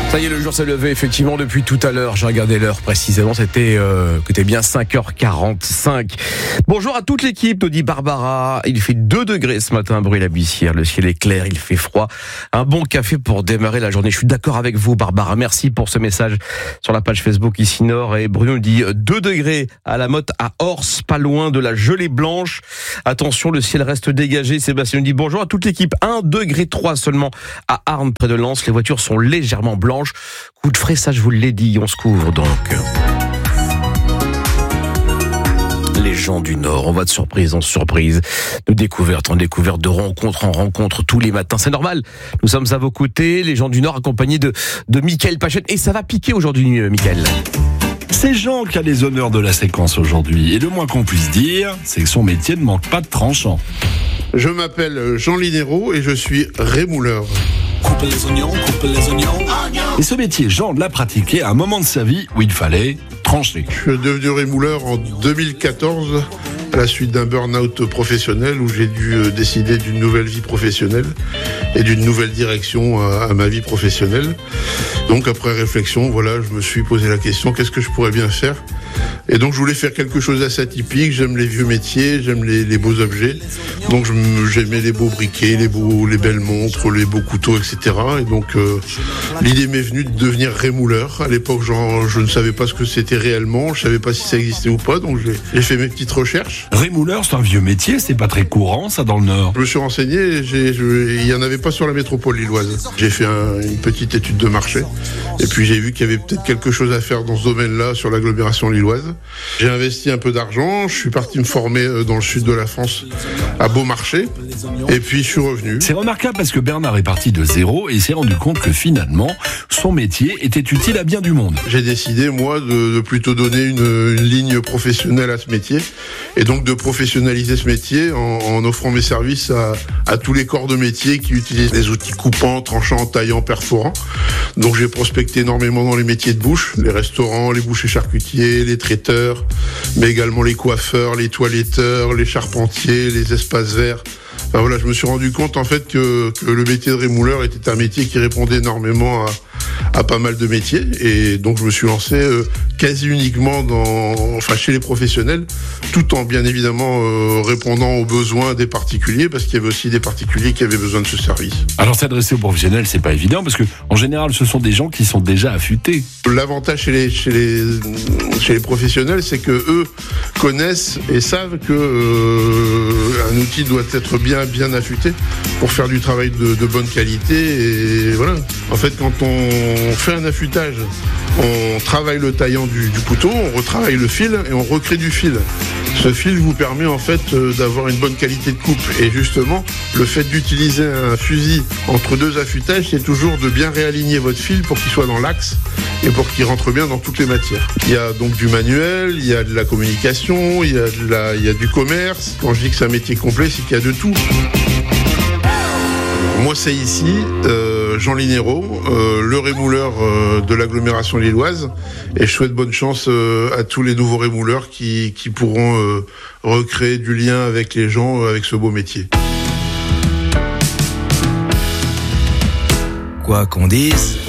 Ça y est, le jour s'est levé effectivement depuis tout à l'heure. J'ai regardé l'heure précisément, c'était bien 5h45. Bonjour à toute l'équipe, nous dit Barbara. Il fait 2 degrés ce matin à Bruy-la-Buissière. Le ciel est clair, il fait froid. Un bon café pour démarrer la journée. Je suis d'accord avec vous, Barbara. Merci pour ce message sur la page Facebook ici Nord. Et Bruno nous dit 2 degrés à la Motte, à Ors, pas loin de la gelée blanche. Attention, le ciel reste dégagé. Sébastien nous dit bonjour à toute l'équipe. 1,3 degré seulement à Arnes, près de Lens. Les voitures sont légèrement blanches. Coup de frais, ça je vous l'ai dit, on se couvre donc. Les gens du Nord, on va de surprise en surprise, de découverte en découverte, de rencontre en rencontre tous les matins. C'est normal, nous sommes à vos côtés, les gens du Nord accompagnés de Mickaël Pachette. Et ça va piquer aujourd'hui, Mickaël. C'est Jean qui a les honneurs de la séquence aujourd'hui. Et le moins qu'on puisse dire, c'est que son métier ne manque pas de tranchant. Je m'appelle Jean Linero et je suis rémouleur. Couper les oignons. Et ce métier, Jean l'a pratiqué à un moment de sa vie où il fallait trancher. Je suis devenu rémouleur en 2014 à la suite d'un burn-out professionnel où j'ai dû décider d'une nouvelle vie professionnelle et d'une nouvelle direction à ma vie professionnelle. Donc après réflexion, voilà, je me suis posé la question, qu'est-ce que je pourrais bien faire ? Et donc je voulais faire quelque chose d'assez atypique, j'aime les vieux métiers, j'aime les beaux objets. Donc j'aimais les beaux briquets, les belles montres, les beaux couteaux, etc. Et donc l'idée m'est venue de devenir rémouleur. À l'époque, je ne savais pas ce que c'était réellement, je savais pas si ça existait ou pas, donc j'ai fait mes petites recherches. Rémouleur, c'est un vieux métier, c'est pas très courant ça dans le Nord. Je me suis renseigné, il y en avait pas sur la métropole lilloise. J'ai fait une petite étude de marché et puis j'ai vu qu'il y avait peut-être quelque chose à faire dans ce domaine-là sur l'agglomération lilloise. J'ai investi un peu d'argent, je suis parti me former dans le sud de la France, à Beaumarchais, et puis je suis revenu. C'est remarquable parce que Bernard est parti de zéro et s'est rendu compte que finalement, son métier était utile à bien du monde. J'ai décidé, moi, de plutôt donner une ligne professionnelle à ce métier, et donc de professionnaliser ce métier en offrant mes services à tous les corps de métier qui utilisent des outils coupants, tranchants, taillants, perforants. Donc j'ai prospecté énormément dans les métiers de bouche, les restaurants, les bouchers charcutiers, les traiteurs, mais également les coiffeurs, les toiletteurs, les charpentiers, les espaces verts. Enfin, voilà, je me suis rendu compte en fait que le métier de rémouleur était un métier qui répondait énormément à pas mal de métiers, et donc je me suis lancé quasi uniquement chez les professionnels, tout en bien évidemment répondant aux besoins des particuliers, parce qu'il y avait aussi des particuliers qui avaient besoin de ce service. Alors s'adresser aux professionnels, c'est pas évident parce que en général, ce sont des gens qui sont déjà affûtés. L'avantage chez les professionnels, c'est que eux connaissent et savent que un outil doit être bien affûté pour faire du travail de bonne qualité. Et voilà. En fait, quand on fait un affûtage, on travaille le taillant du couteau, on retravaille le fil et on recrée du fil. Ce fil vous permet en fait d'avoir une bonne qualité de coupe. Et justement, le fait d'utiliser un fusil entre 2 affûtages, c'est toujours de bien réaligner votre fil pour qu'il soit dans l'axe et pour qu'il rentre bien dans toutes les matières. Il y a donc du manuel, il y a de la communication, il y a du commerce. Quand je dis que c'est un métier complet, c'est qu'il y a de tout. Moi, c'est ici, Jean Linero, le rémouleur de l'agglomération lilloise, et je souhaite bonne chance à tous les nouveaux rémouleurs qui pourront recréer du lien avec les gens, avec ce beau métier. Quoi qu'on dise,